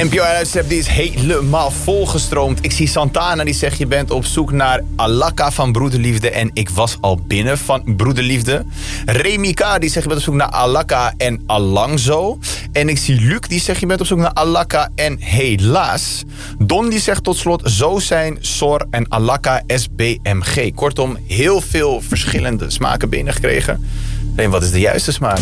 NPO-uitzet die is helemaal volgestroomd. Ik zie Santana die zegt je bent op zoek naar Alaka van Broederliefde en ik was al binnen van Broederliefde. Remika die zegt je bent op zoek naar Alaka en Alangzo. En ik zie Luc die zegt je bent op zoek naar Alaka en Helaas. Don die zegt tot slot zo zijn Sor en Alaka SBMG. Kortom, heel veel verschillende smaken binnengekregen. En wat is de juiste smaak?